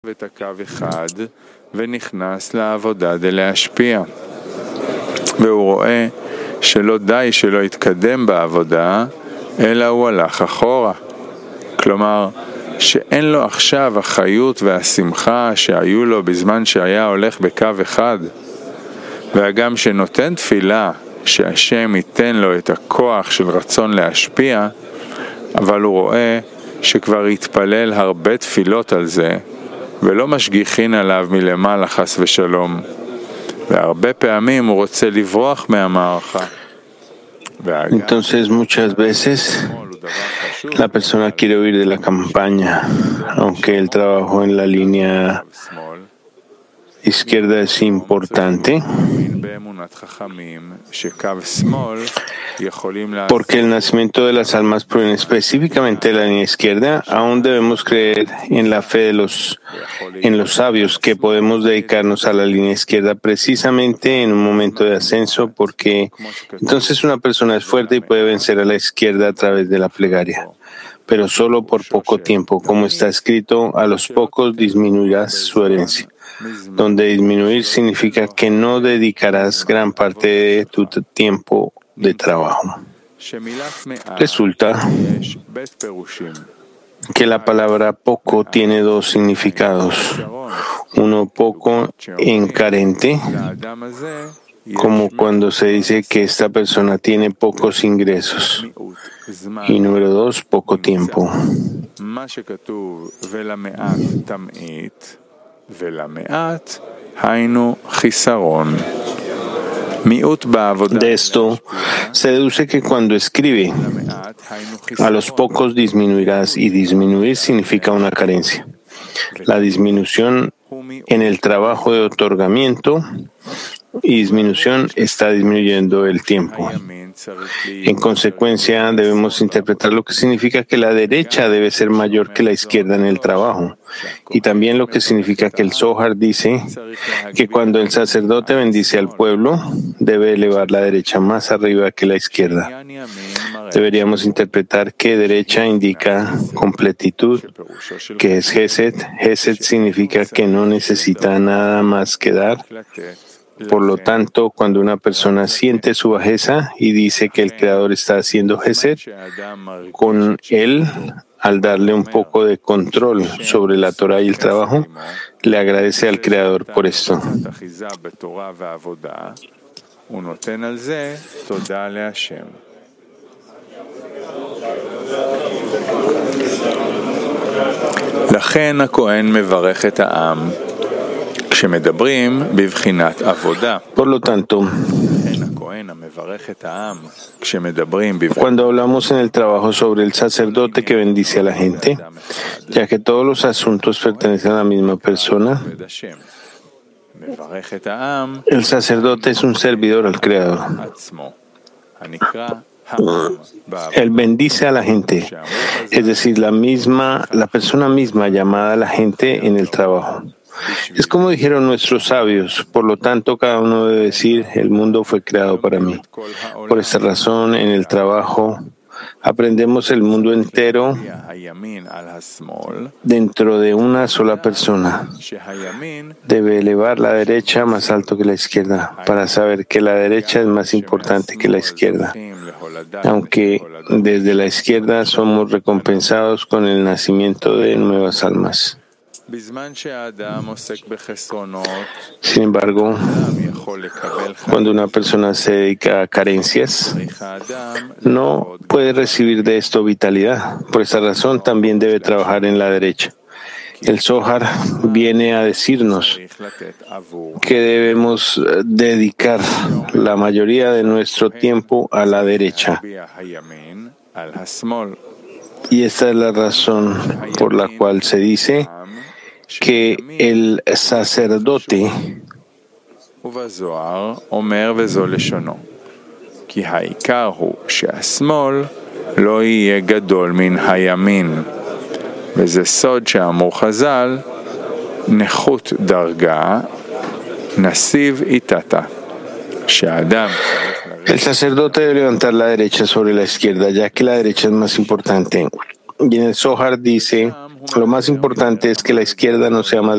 ותקו אחד ונכנס לעבודה להשפיע. והוא רואה שלא די שלא יתקדם בעבודה, אלא הוא הלך אחורה. כלומר, שאין לו עכשיו החיות והשמחה שהיו לו בזמן שהיה הולך בקו אחד. והגם שנותן תפילה שהשם ייתן לו את הכוח של רצון להשפיע, אבל הוא רואה שכבר התפלל הרבה תפילות על זה, ולא משגיחין עליו מלמעלה חס ושלום. והרבה פעמים הוא רוצה לברוח מהמערכה. Entonces muchas veces la persona quiere huir de la campaña, aunque el trabajo en la línea izquierda es importante, porque el nacimiento de las almas proviene específicamente de la línea izquierda. Aún debemos creer en la fe en los sabios que podemos dedicarnos a la línea izquierda precisamente en un momento de ascenso, porque entonces una persona es fuerte y puede vencer a la izquierda a través de la plegaria, pero solo por poco tiempo. Como está escrito, a los pocos disminuirás su herencia, donde disminuir significa que no dedicarás gran parte de tu tiempo de trabajo. Resulta que la palabra poco tiene dos significados. Uno, poco en carente, como cuando se dice que esta persona tiene pocos ingresos. Y número dos, poco tiempo. De esto se deduce que cuando escribe a los pocos disminuirás, y disminuir significa una carencia. La disminución en el trabajo de otorgamiento y disminución está disminuyendo el tiempo. En consecuencia, debemos interpretar lo que significa que la derecha debe ser mayor que la izquierda en el trabajo, y también lo que significa que el Zohar dice que cuando el sacerdote bendice al pueblo, debe elevar la derecha más arriba que la izquierda. Deberíamos interpretar que derecha indica completitud, que es Gesed. Gesed significa que no necesita nada más que dar. Por lo tanto, cuando una persona siente su bajeza y dice que el Creador está haciendo Gesed con él, al darle un poco de control sobre la Torah y el trabajo, le agradece al Creador por esto. לכן הכהן מברך את העם כשמדברים בבחינת עבודה. Por lo tanto, cuando hablamos en el trabajo sobre el sacerdote que bendice a la gente, ya que todos los asuntos pertenecen a la misma persona, el sacerdote es un servidor al Creador. Él bendice a la gente, es decir, la persona misma llamada a la gente en el trabajo. Es como dijeron nuestros sabios, por lo tanto cada uno debe decir, el mundo fue creado para mí. Por esta razón, en el trabajo, aprendemos el mundo entero dentro de una sola persona. Debe elevar la derecha más alto que la izquierda, para saber que la derecha es más importante que la izquierda. Aunque desde la izquierda somos recompensados con el nacimiento de nuevas almas. Sin embargo, cuando una persona se dedica a carencias, no puede recibir de esto vitalidad. Por esta razón, también debe trabajar en la derecha. El Zohar viene a decirnos que debemos dedicar la mayoría de nuestro tiempo a la derecha. Y esta es la razón por la cual se dice que el sacerdote וזה סוד שאמרו חז"ל, נכות דרגה, נסיב איתתה. שהאדם El sacerdote debe levantar la derecha sobre la izquierda, ya que la derecha es más importante. Y en el Zohar dice, lo más importante es que la izquierda no sea más